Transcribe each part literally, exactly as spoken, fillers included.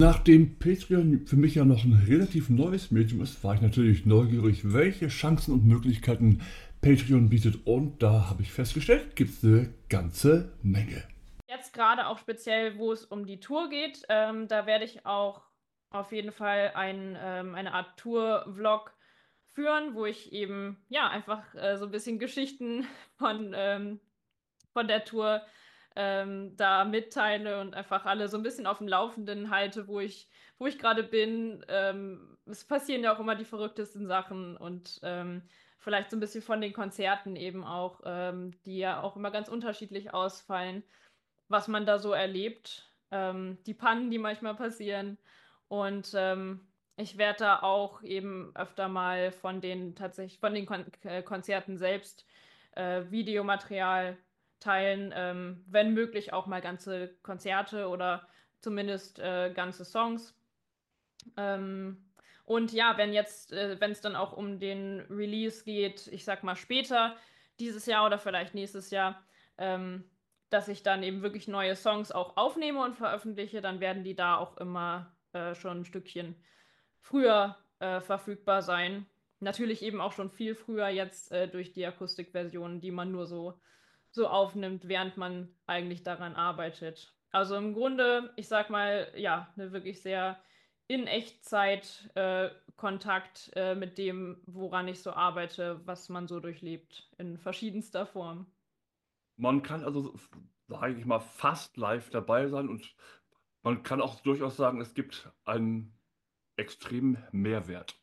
Nachdem Patreon für mich ja noch ein relativ neues Medium ist, war ich natürlich neugierig, welche Chancen und Möglichkeiten Patreon bietet. Und da habe ich festgestellt, gibt es eine ganze Menge. Jetzt gerade auch speziell, wo es um die Tour geht, ähm, da werde ich auch auf jeden Fall ein, ähm, eine Art Tour-Vlog führen, wo ich eben ja einfach äh, so ein bisschen Geschichten von, ähm, von der Tour ähm, da mitteile und einfach alle so ein bisschen auf dem Laufenden halte, wo ich, wo ich gerade bin. Ähm, es passieren ja auch immer die verrücktesten Sachen und ähm, vielleicht so ein bisschen von den Konzerten eben auch, ähm, die ja auch immer ganz unterschiedlich ausfallen, was man da so erlebt, ähm, die Pannen, die manchmal passieren. Und ähm, ich werde da auch eben öfter mal von den tatsächlich von den Kon äh, Konzerten selbst äh, Videomaterial teilen, ähm, wenn möglich auch mal ganze Konzerte oder zumindest äh, ganze Songs. Ähm, und ja, wenn jetzt, äh, wenn es dann auch um den Release geht, ich sag mal später dieses Jahr oder vielleicht nächstes Jahr, ähm, dass ich dann eben wirklich neue Songs auch aufnehme und veröffentliche, dann werden die da auch immer äh, schon ein Stückchen früher äh, verfügbar sein. Natürlich eben auch schon viel früher jetzt äh, durch die Akustikversionen, die man nur so, so aufnimmt, während man eigentlich daran arbeitet. Also im Grunde, ich sag mal, ja, eine wirklich sehr in Echtzeit äh, Kontakt äh, mit dem, woran ich so arbeite, was man so durchlebt, in verschiedenster Form. Man kann also, sage ich mal, fast live dabei sein und man kann auch durchaus sagen, es gibt einen extremen Mehrwert.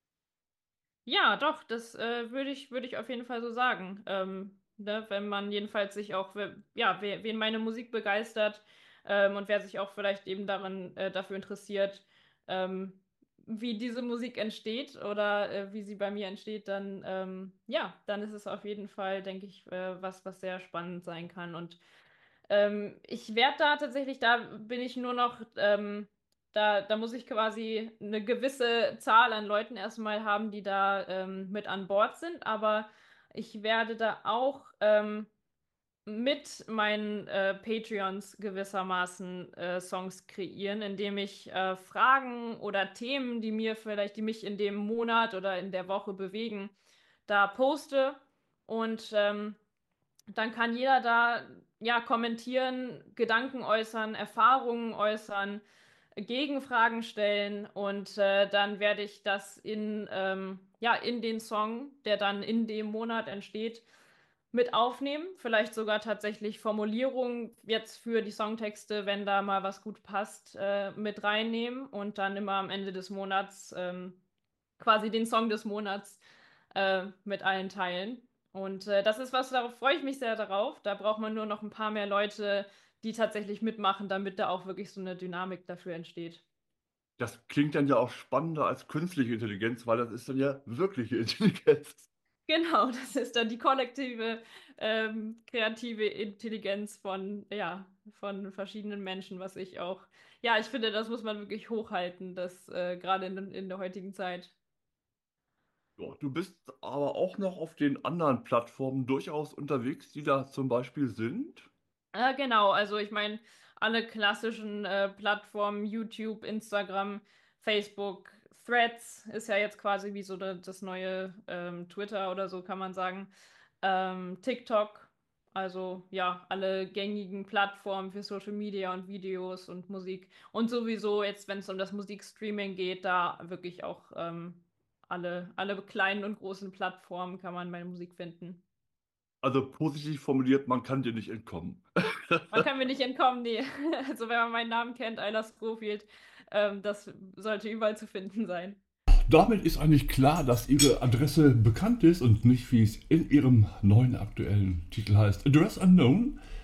Ja, doch, das äh, würde ich, würde ich auf jeden Fall so sagen. Ähm, ne, wenn man jedenfalls sich auch, we- ja, wer, wen meine Musik begeistert ähm, und wer sich auch vielleicht eben daran, äh, dafür interessiert, ähm, wie diese Musik entsteht oder äh, wie sie bei mir entsteht, dann, ähm, ja, dann ist es auf jeden Fall, denke ich, äh, was, was sehr spannend sein kann. Und ähm, ich werde da tatsächlich, da bin ich nur noch, ähm, da, da muss ich quasi eine gewisse Zahl an Leuten erstmal haben, die da ähm, mit an Bord sind. Aber ich werde da auch ähm, mit meinen äh, Patreons gewissermaßen äh, Songs kreieren, indem ich äh, Fragen oder Themen, die mir vielleicht, die mich in dem Monat oder in der Woche bewegen, da poste. Und ähm, dann kann jeder da ja kommentieren, Gedanken äußern, Erfahrungen äußern, Gegenfragen stellen und äh, dann werde ich das in, ähm, ja, in den Song, der dann in dem Monat entsteht, mit aufnehmen. Vielleicht sogar tatsächlich Formulierungen jetzt für die Songtexte, wenn da mal was gut passt, äh, mit reinnehmen und dann immer am Ende des Monats ähm, quasi den Song des Monats äh, mit allen teilen. Und äh, das ist was, darauf freue ich mich sehr darauf. Da braucht man nur noch ein paar mehr Leute, die tatsächlich mitmachen, damit da auch wirklich so eine Dynamik dafür entsteht. Das klingt dann ja auch spannender als künstliche Intelligenz, weil das ist dann ja wirkliche Intelligenz. Genau, das ist dann die kollektive ähm, kreative Intelligenz von, ja, von verschiedenen Menschen, was ich auch, ja, ich finde, das muss man wirklich hochhalten, das äh, gerade in, in der heutigen Zeit. Ja, du bist aber auch noch auf den anderen Plattformen durchaus unterwegs, die da zum Beispiel sind. Äh, genau, also ich meine, alle klassischen äh, Plattformen, YouTube, Instagram, Facebook, Threads ist ja jetzt quasi wie so da- das neue ähm, Twitter oder so, kann man sagen. Ähm, TikTok, also ja, alle gängigen Plattformen für Social Media und Videos und Musik. Und sowieso jetzt, wenn es um das Musikstreaming geht, da wirklich auch ähm, alle, alle kleinen und großen Plattformen kann man meine Musik finden. Also positiv formuliert, man kann dir nicht entkommen. Man kann mir nicht entkommen, nee. Also wenn man meinen Namen kennt, Ayla Schofield, ähm, das sollte überall zu finden sein. Damit ist eigentlich klar, dass Ihre Adresse bekannt ist und nicht, wie es in Ihrem neuen aktuellen Titel heißt, Address Unknown.